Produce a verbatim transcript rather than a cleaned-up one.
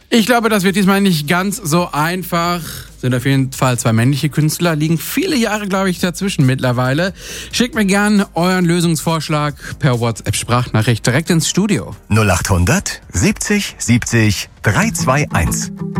Ich glaube, das wird diesmal nicht ganz so einfach. Sind auf jeden Fall zwei männliche Künstler, liegen viele Jahre, glaube ich, dazwischen mittlerweile. Schickt mir gern euren Lösungsvorschlag per WhatsApp-Sprachnachricht direkt ins Studio. null acht hundert siebzig siebzig drei zwei eins.